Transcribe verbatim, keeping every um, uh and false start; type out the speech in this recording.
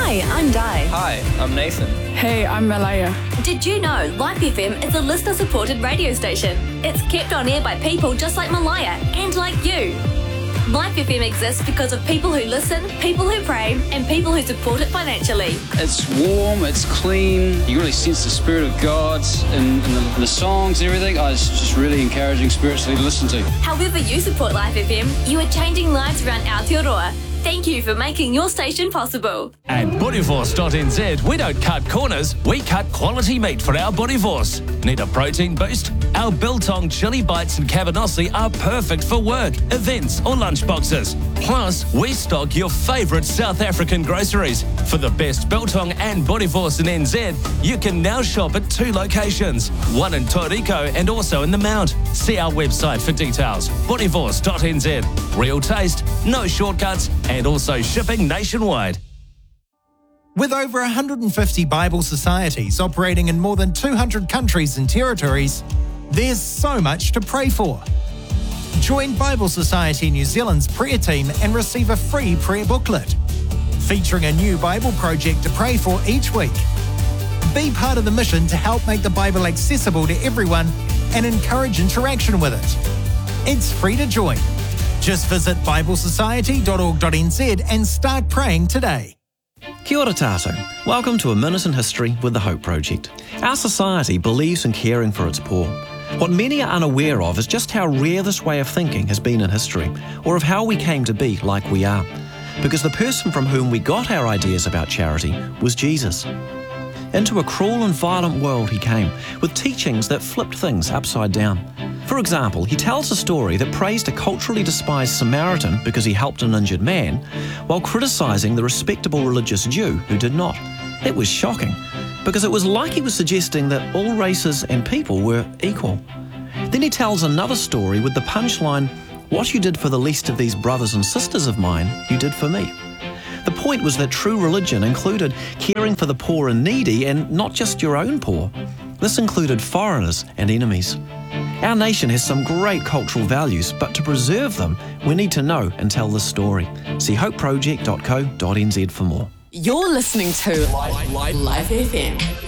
Hi, I'm Di. Hi, I'm Nathan. Hey, I'm Malaya. Did you know Life F M is a listener-supported radio station? It's kept on air by people just like Malaya and like you. Life F M exists because of people who listen, people who pray, and people who support it financially. It's warm, it's clean, you really sense the Spirit of God in, in the, the songs and everything. Oh, it's just really encouraging spiritually to listen to. However you support Life F M, you are changing lives around Aotearoa. Thank you for making your station possible. At bodyforce dot n z, we don't cut corners, we cut quality meat for our bodyforce. Need a protein boost? Our biltong chili bites and cabanossi are perfect for work, events or lunch boxes. Plus, we stock your favourite South African groceries. For the best biltong and bodyforce in N Z, you can now shop at two locations, one in Toriko and also in the Mount. See our website for details, bodyforce dot n z. Real taste, no shortcuts, and also shipping nationwide. With over one hundred fifty Bible societies operating in more than two hundred countries and territories, there's so much to pray for. Join Bible Society New Zealand's prayer team and receive a free prayer booklet, featuring a new Bible project to pray for each week. Be part of the mission to help make the Bible accessible to everyone and encourage interaction with it. It's free to join. Just visit bible society dot org dot n z and start praying today. Kia ora tātou. Welcome to A Minute in History with the Hope Project. Our society believes in caring for its poor. What many are unaware of is just how rare this way of thinking has been in history, or of how we came to be like we are. Because the person from whom we got our ideas about charity was Jesus. Into a cruel and violent world he came, with teachings that flipped things upside down. For example, he tells a story that praised a culturally despised Samaritan because he helped an injured man, while criticising the respectable religious Jew who did not. It was shocking, because it was like he was suggesting that all races and people were equal. Then he tells another story with the punchline, "What you did for the least of these brothers and sisters of mine, you did for me." The point was that true religion included caring for the poor and needy, and not just your own poor. This included foreigners and enemies. Our nation has some great cultural values, but to preserve them, we need to know and tell this story. See hope project dot co dot n z for more. You're listening to Life F M.